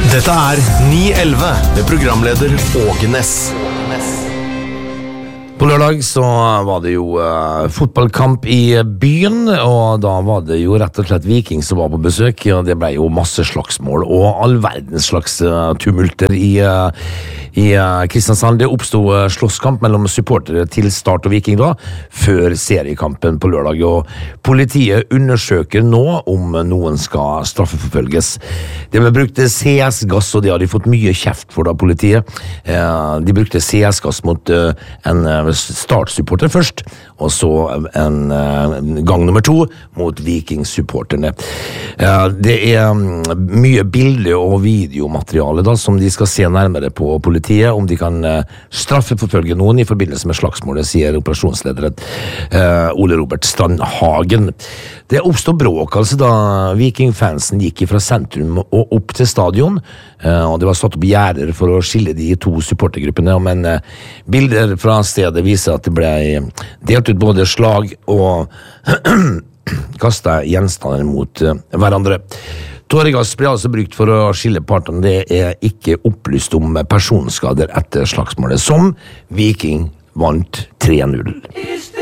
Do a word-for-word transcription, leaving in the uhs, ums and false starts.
Dette er ni elleve med programleder Åge Ness. På lørdag så var det jo uh, fotballkamp i byen, og da var det jo rett og slett Viking som var på besøk, og det ble jo masse slagsmål og all verdens slags uh, tumulter i, uh, i uh, Kristiansand. Det oppstod uh, slåsskamp mellom supportere til Start og Viking da, før seriekampen på lørdag, og politiet undersøker nå om noen skal straffeforfølges. Det ble brukt C S-gass, og det har de fått mye kjeft for da, politiet. Uh, de brukte C S-gass mot uh, en uh, Start-supporter først, og så en, en gang nummer to mot Viking-supporterne. Det er mye bilde- og videomateriale da, som de skal se nærmere på politiet, om de kan straffeforfølge noen i forbindelse med slagsmålet, sier operasjonslederen Ole Robert Strandhagen. Det oppstod bråk altså da Viking-fansen gikk fra sentrum og opp til stadion, og det var satt opp gjerder for å skille de to supportergruppene, men bilder fra stedet viser at det ble delt ut både slag og kastet gjenstander mot hverandre. Tåregass ble altså brukt for å skille partene. Det er ikke opplyst om personskader etter slagsmålet, som Viking vant tre null.